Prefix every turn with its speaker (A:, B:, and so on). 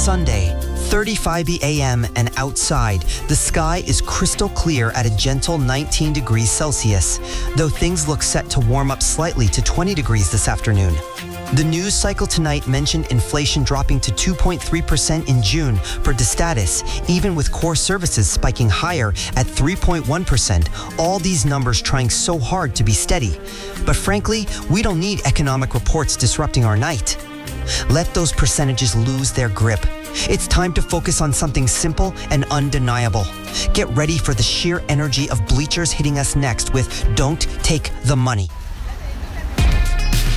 A: Sunday, 35 a.m. and outside, the sky is crystal clear at a gentle 19 degrees Celsius, though things look set to warm up slightly to 20 degrees this afternoon. The news cycle tonight mentioned inflation dropping to 2.3% in June per Destatis, even with core services spiking higher at 3.1%, all these numbers trying so hard to be steady. But frankly, we don't need economic reports disrupting our night. Let those percentages lose their grip. It's time to focus on something simple and undeniable. Get ready for the sheer energy of bleachers hitting us next with Don't Take the Money.